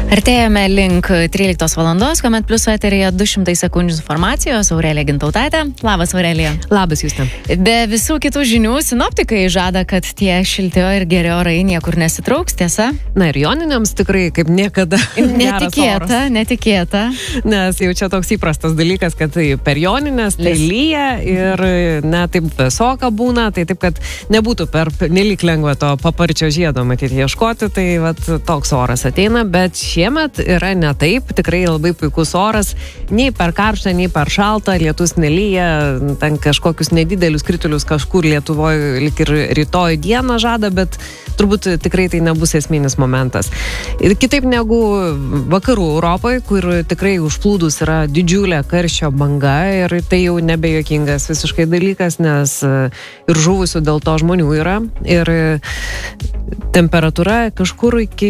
Artėjame link 13 valandos, kuomet pliuso eterija 200 sekundžių informacijos. Aurelija Gintautaitė. Labas, Aurelija. Labas, Justė. Be visų kitų žinių, sinoptikai žada, kad tie šilti ir geri orai niekur nesitrauks, tiesa? Na ir joniniams tikrai kaip niekada. Netikėta. Nes jau čia toks įprastas dalykas, kad tai per joninės tai lyja ir taip vėsoka būna, tai taip, kad nebūtų per nelik lengva to paparčio žiedo matyti ieškoti, tai vat, toks oras ateina, bet šiemet yra ne taip, tikrai labai puikus oras, nei per karštą, nei per šaltą, lietus nelyja, ten kažkokius nedidelius kritulius kažkur Lietuvoje lik ir rytoj dieną žada, bet turbūt tikrai tai nebus esminis momentas. Ir kitaip negu vakarų Europoje, kur tikrai užplūdus yra didžiulė karščio banga ir tai jau nebejokingas visiškai dalykas, nes ir žuvusių dėl to žmonių yra ir temperatūra kažkur iki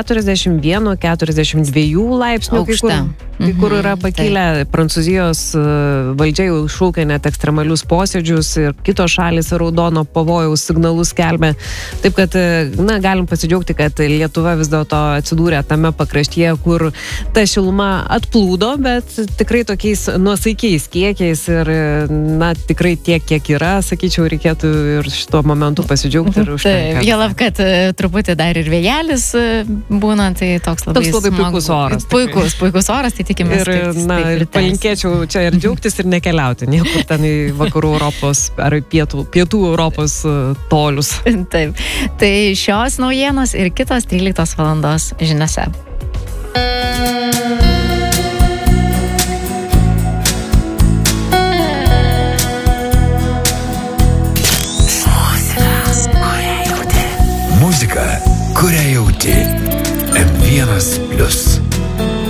41-42 laipsnių kai kur yra pakilę. Prancūzijos valdžia jau šaukia net ekstremalius posėdžius ir kitos šalis raudono pavojaus signalus skelbia. Taip kad, galim pasidžiaugti, kad Lietuva vis dėlto atsidūrė tame pakraštyje, kur ta šiluma atplūdo, bet tikrai tokiais nuosaikiais kiekiais ir, tikrai tiek, kiek yra, sakyčiau, reikėtų ir šituo momentu pasidžiaugti ir užtenka. Jolab, kad truputį dar ir vėjelis būna, tai toks labai puikus oras. Puikus oras, tai tikimės. Ir palinkėčiau čia ir džiaugtis ir nekeliauti niekur ten į vakarų Europos ar pietų Europos tolius. Taip. Tai šios naujienos ir kitos 13 valandos žiniose. Muzika, kurią jauti. M1+.